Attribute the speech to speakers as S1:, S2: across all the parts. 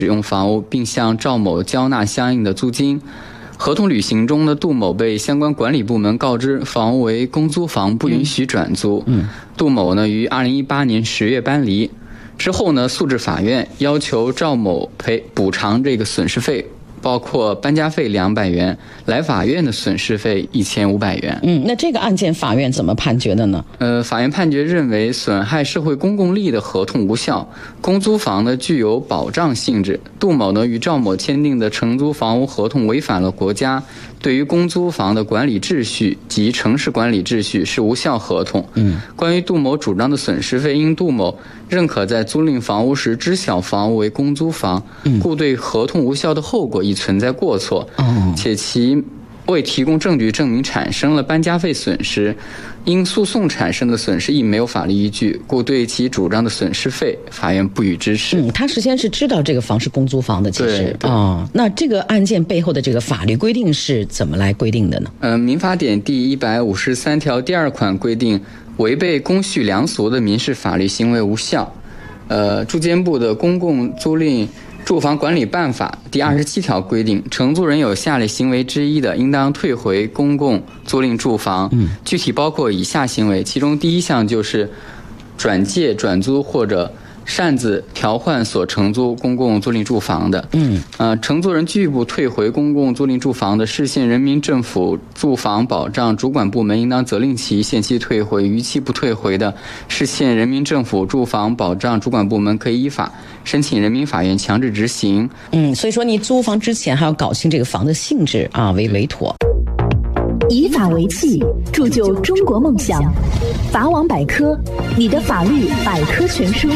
S1: 用房屋，并向赵某交纳相应的租金。合同履行中呢，杜某被相关管理部门告知房屋为公租房，不允许转租。杜某呢于2018年10月搬离之后呢，诉至法院，要求赵某补偿这个损失费，包括搬家费200元，来法院的损失费1500元。
S2: 那这个案件法院怎么判决的呢？
S1: 法院判决认为损害社会公共利益的合同无效，公租房呢具有保障性质。杜某呢与赵某签订的承租房屋合同违反了国家对于公租房的管理秩序及城市管理秩序，是无效合同。关于杜某主张的损失费，因杜某认可在租赁房屋时知晓房屋为公租房，故对合同无效的后果已存在过错，且其未提供证据证明产生了搬家费损失，因诉讼产生的损失亦没有法律依据，故对其主张的损失费，法院不予支持。
S2: 他事先是知道这个房是公租房的，其实那这个案件背后的这个法律规定是怎么来规定的呢？
S1: 民法典第153条第2款规定，违背公序良俗的民事法律行为无效。住监部的公共租赁住房管理办法第27条规定，承租人有下列行为之一的，应当退回公共租赁住房。具体包括以下行为，其中第一项就是转借、转租或者擅自调换所承租公共租赁住房的。承租人拒不退回公共租赁住房的，市县人民政府住房保障主管部门应当责令其限期退回，逾期不退回的，市县人民政府住房保障主管部门可以依法申请人民法院强制执行。
S2: 所以说你租房之前还要搞清这个房的性质为妥。
S3: 以法为契，铸就中国梦想。法网百科，你的法律百科全书。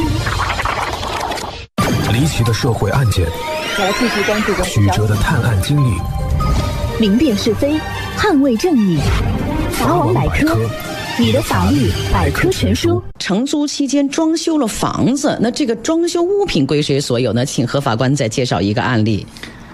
S4: 离奇的社会案件，
S3: 继续关注
S4: 曲折的探案经历，
S3: 明辨是非，捍卫正义。法网百科，你的法律百科全书。
S2: 承租期间装修了房子，那这个装修物品归谁所有呢？请何法官再介绍一个案例。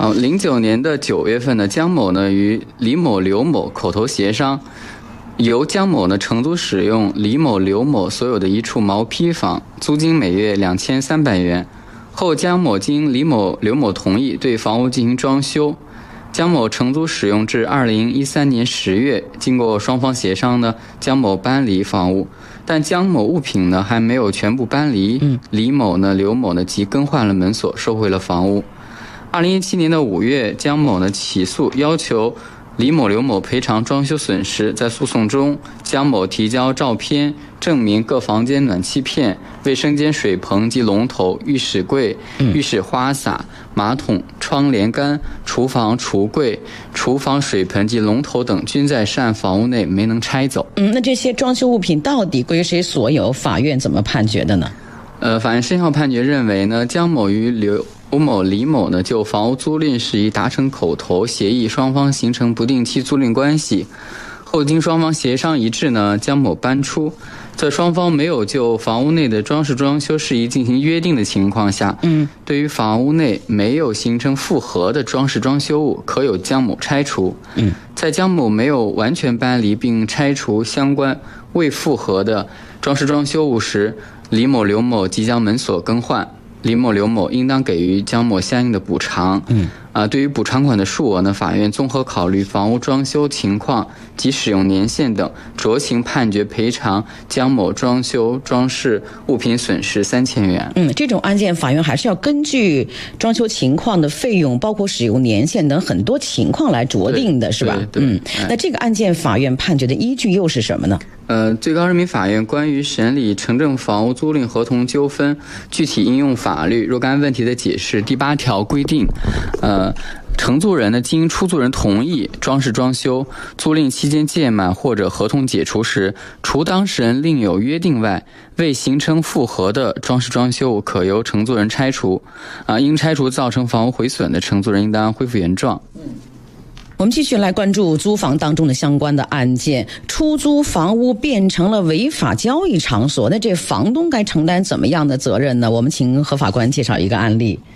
S1: 09年的9月份呢，江某呢与李某、刘某口头协商，由江某呢承租使用李某、刘某所有的一处毛坯房，租金每月2300元。后江某经李某、刘某同意，对房屋进行装修。江某承租使用至2013年10月，经过双方协商呢，江某搬离房屋，但江某物品呢还没有全部搬离。李某呢、刘某呢即更换了门锁，收回了房屋。2017年的5月，江某呢起诉，要求李某、刘某赔偿装修损失。在诉讼中，江某提交照片证明各房间暖气片、卫生间水盆及龙头、浴室柜、浴室花洒、马桶、窗帘杆、厨房橱柜、厨房水盆及龙头等均在涉案房屋内，没能拆走。
S2: 那这些装修物品到底归谁所有？法院怎么判决的呢？
S1: 法院生效判决认为呢，江某与刘某、李某呢就房屋租赁事宜达成口头协议，双方形成不定期租赁关系。后经双方协商一致呢，江某搬出。在双方没有就房屋内的装饰装修事宜进行约定的情况下，对于房屋内没有形成复合的装饰装修物，可由江某拆除。在江某没有完全搬离并拆除相关未复合的装饰装修物时，李某、刘某即将门锁更换，李某、刘某应当给予江某相应的补偿。对于补偿款的数额呢，法院综合考虑房屋装修情况及使用年限等，酌情判决赔偿江某装修装饰物品损失3000元。
S2: 这种案件法院还是要根据装修情况的费用，包括使用年限等很多情况来酌定的，是吧？那这个案件法院判决的依据又是什么呢？
S1: 最高人民法院关于审理城镇房屋租赁合同纠纷具体应用法律若干问题的解释第8条规定，承租人呢经出租人同意装饰装修，租赁期间届满或者合同解除时，除当事人另有约定外，未形成复合的装饰装修物可由承租人拆除。因拆除造成房屋毁损的，承租人应当恢复原状。
S2: 我们继续来关注租房当中的相关的案件。出租房屋变成了违法交易场所，那这房东该承担怎么样的责任呢？我们请何法官介绍一个案例。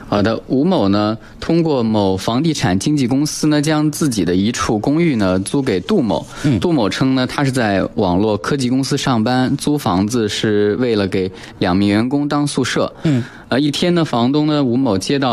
S1: 好的，吴某呢，通过某房地产经纪公司呢，将自己的一处公寓呢租给杜某。杜某称呢，他是在网络科技公司上班，租房子是为了给2名员工当宿舍。一天呢，房东呢，吴某接到